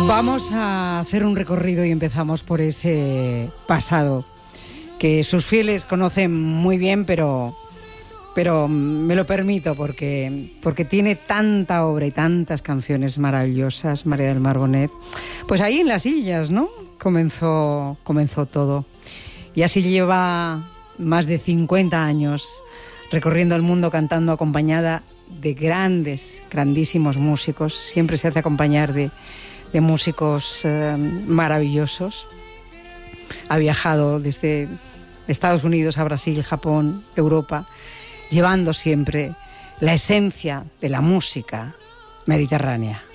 Vamos a hacer un recorrido y empezamos por ese pasado que sus fieles conocen muy bien, pero me lo permito porque tiene tanta obra y tantas canciones maravillosas, María del Mar Bonet. Pues ahí en las Illas, ¿no? Comenzó todo. Y así lleva más de 50 años recorriendo el mundo cantando acompañada de grandísimos músicos. Siempre se hace acompañar de músicos maravillosos. Ha viajado desde Estados Unidos a Brasil, Japón, Europa, llevando siempre la esencia de la música mediterránea.